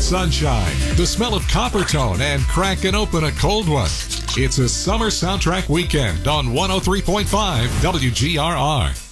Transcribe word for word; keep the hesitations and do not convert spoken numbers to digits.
sunshine, the smell of Coppertone, and cracking open a cold one. It's a summer soundtrack weekend on one oh three point five W G R R.